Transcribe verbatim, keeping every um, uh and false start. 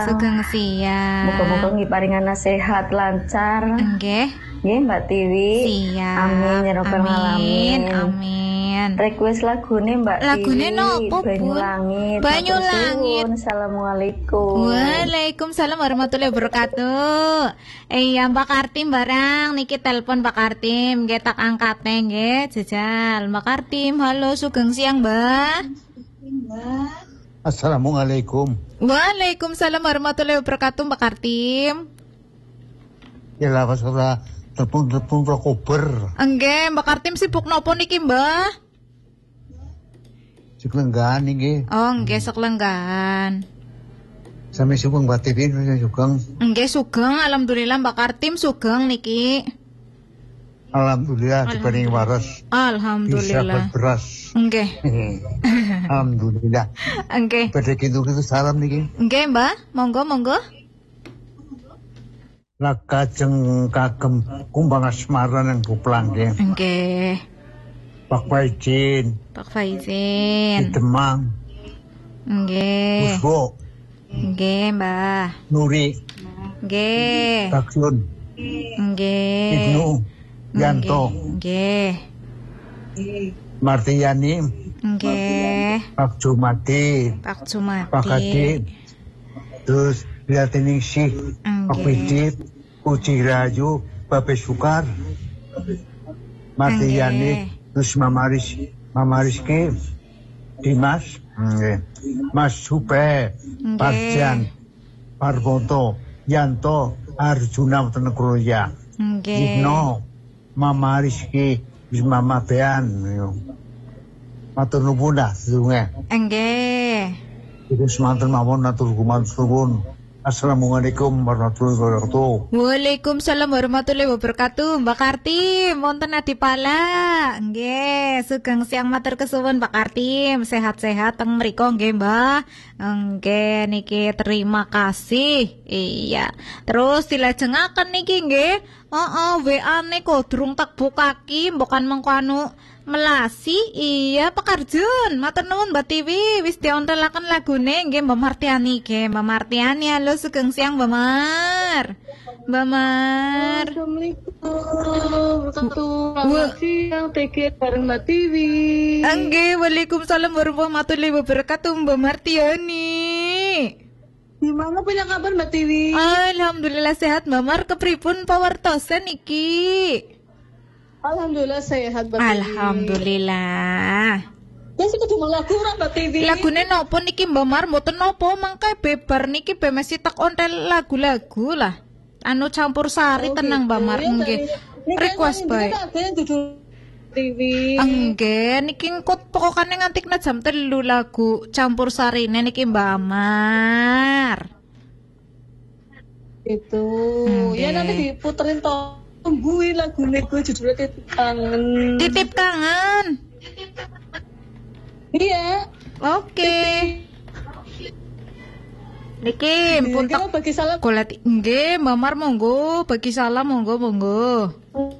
Sugeng siang. Muga-muga nggih paringana sehat lancar. Nggih. Nggih Mbak Tiwi. Siap. Amin ya rabbal alamin. Amin. Request lagune Mbak Lagune Tiwi. nopo, Banyu Bun? Langit. Banyu Matur suwun. Langit. Assalamualaikum. Waalaikumsalam warahmatullahi wabarakatuh. Iya Mbak Kartim barang niki telepon Mbak Kartim, nggih tak angkat nggih jajal. Mbak Kartim, halo sugeng siang, Mbak. Assalamualaikum. Waalaikumsalam warahmatullahi wabarakatuh, Mbak Kartim. Ya lah ora telepon-telepon pro kober. Nggih, Mbak Kartim sibuk nopo niki, Mbak? Sekelenggan iki. Oh, nggih sekelenggan. Sami sugeng Mbak Tiwi sugeng. Nggih sugeng, alhamdulillah Mbak Kartim sugeng niki. Alhamdulillah diparingi waras. Bisa Alhamdulillah. beras. Nggih. Alhamdulillah. Nggih. Pada gitu-gitu salam niki. Nggih, Mbak. Monggo, monggo. Lakajeng kagem kumbang asmara nang Buplang nggih. Nggih. Pak Faizin, Pak di Faizin. Demang, Nggih. Buswo, Nggih, Mbah. Nuri, Nggih. Baksun, Nggih. Ibnu, Yanto, Nggih. Martiyani, Nggih. Pak Jumati, Pak Jumati. Pak Kadip, terus Biatiningsih, Pak Nggih. Pidit, Uci Rayu, Babe Sukar, Martiyani, terus Mama Rizky, Mama Rizky, Dimas, nggih. Mas Supe, Parjan, Parboto, Yanto, Arjuna Tenegroya, Nggih. Igno, Mama Rizky, Mama Bean, matur nuwun dah sedurunge. Nggih. Iku semanten mawon atur gumantung. Assalamualaikum warahmatullahi wabarakatuh. Waalaikumsalam warahmatullahi wabarakatuh. Mbak Kartim, wonten adi pala. Nggih, sugeng siang matur kesuwun Mbak Kartim. Sehat-sehat teng mriko nggih, Mbah. Nggih, niki terima kasih. Iya. Terus dilajengaken niki nggih. Heeh, W A-ne kok durung tak bukaki, mbokan mengko anu melasi. Iya, Pak Arjun. Matur nuwun Mbak Tiwi, wis diontelaken lagune nggih Mbak Martiani nggih. Mbak Martiani, halo sugeng siang Mbak Mar. Mbak Mar. Assalamualaikum warahmatullahi siang T G bareng Mbak Tiwi. Nggih, waalaikumsalam warahmatullahi wabarakatuh Mbak Martiani. Gimana punya kabar Mbak Tiwi? Alhamdulillah sehat Mbak Mar, kepripun pawartosan iki? Alhamdulillah sehat Mbak Tiwi. Alhamdulillah. Ya sih kudu lagu ora Mbak Tiwi. Lagune nopo niki Mbak Mar? Mboten nopo mangke bebar niki be mesti tak ontel lagu-lagu lah. Anu campur sari Oh, tenang Mbak gitu. Mar Ya, nggih. Ini kan Request paling bae. tidak ada yang judul Tiwi. Nggih, niki engko pokokane ngantikna jam telu lagu campur sarine niki Mbak Mar. Itu. Nggih. Ya nanti diputerin toh. Tungguin lagu nego judulnya Titip Kangen. Titip kangen. Iya. Oke. Niki pun Kita tak bagi salam. golek nggih Mbak Mar monggo bagi salam monggo monggo.